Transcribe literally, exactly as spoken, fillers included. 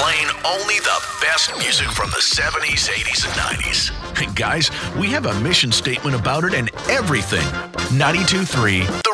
playing only the best music from the seventies, eighties, and nineties. And guys, we have a mission statement about it and everything. ninety-two point three The